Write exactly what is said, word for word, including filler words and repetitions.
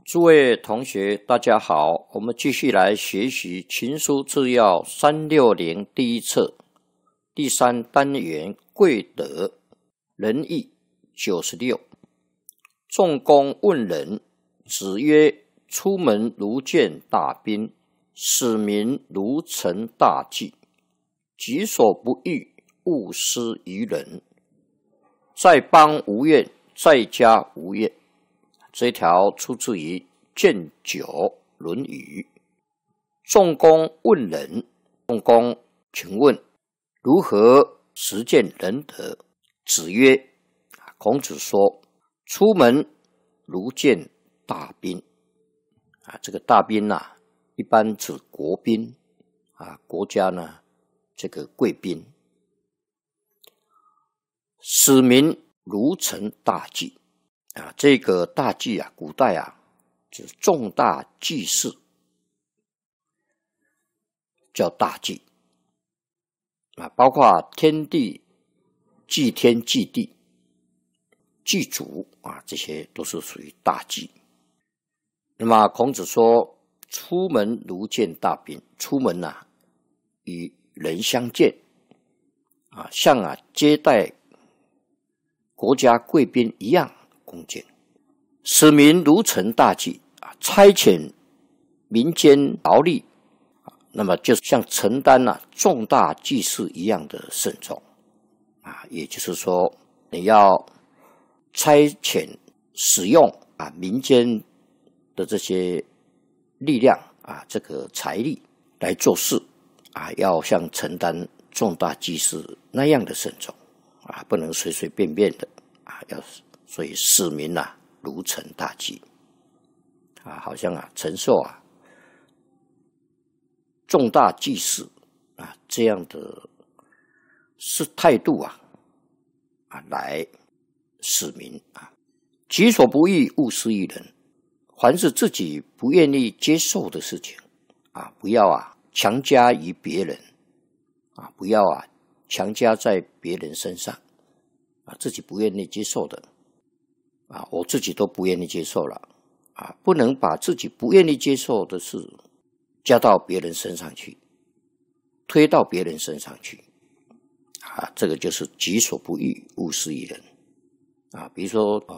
诸位同学，大家好，我们继续来学习《群书治要》三六零第一册第三单元贵德仁义九十六。仲弓问仁，子曰：出门如见大宾，使民如承大器。己所不欲，勿施于人。在邦无怨，在家无怨。这一条出自于《卷九·论语》。仲弓问仁，仲弓请问如何实践仁德？子曰：孔子说，出门如见大宾。啊，这个大宾啊，一般指国宾啊，国家呢这个贵宾。使民如承大器。啊，这个大祭啊，古代啊，指重大祭祀，叫大祭啊，包括天地、祭天、祭地、祭祖啊，这些都是属于大祭。那么孔子说，出门如见大宾，出门啊，与人相见啊，像啊接待国家贵宾一样。恭敬，使民如承大器啊，差遣民间劳力，那么就像承担啊重大祭祀一样的慎重啊，也就是说，你要差遣使用啊民间的这些力量啊，这个财力来做事啊，要像承担重大祭祀那样的慎重啊，不能随随便便的啊，要。所以使民啊如承大器啊，好像啊承受啊重大祭祀啊这样的是态度啊啊来使民啊，己所不欲，勿施于人。凡是自己不愿意接受的事情啊，不要啊强加于别人啊，不要啊强加在别人身上啊，自己不愿意接受的。啊，我自己都不愿意接受了啊，不能把自己不愿意接受的事加到别人身上去，推到别人身上去啊，这个就是己所不欲，勿施于人啊。比如说